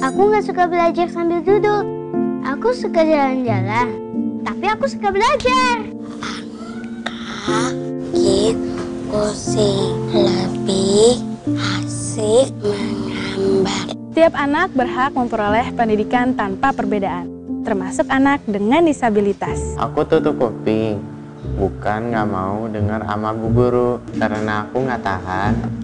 Aku nggak suka belajar sambil duduk. Aku suka jalan-jalan, tapi aku suka belajar. Angkat pusing lebih asik menggambar. Setiap anak berhak memperoleh pendidikan tanpa perbedaan, termasuk anak dengan disabilitas. Aku tutup kuping, bukan nggak mau dengar sama bu guru, karena aku nggak tahan